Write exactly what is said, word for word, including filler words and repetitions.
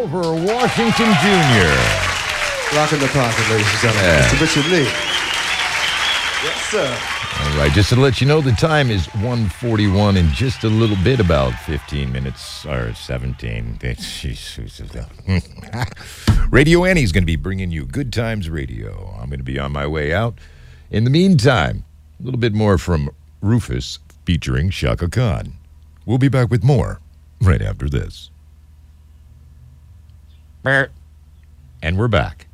Grover Washington Junior Rocking the pocket, ladies and gentlemen. Yeah. Mister Richard Lee. Yes, sir. All right, just to let you know, the time is one forty-one in just a little bit, about fifteen minutes, or seventeen. Radio Annie's going to be bringing you Good Times Radio. I'm going to be on my way out. In the meantime, a little bit more from Rufus featuring Shaka Khan. We'll be back with more right after this. And we're back.